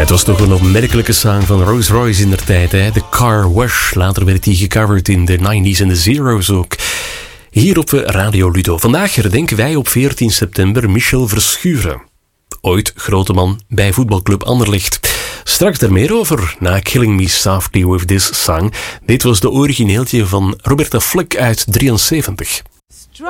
Het was toch een opmerkelijke song van Rolls Royce in der tijd, hè? The Car Wash. Later werd die gecoverd in de 90s en de Zero's ook. Hier op Radio Ludo. Vandaag herdenken wij op 14 september Michel Verschuren. Ooit grote man bij voetbalclub Anderlecht. Straks er meer over, na Killing Me Softly With This Song. Dit was de origineeltje van Roberta Fleck uit 73.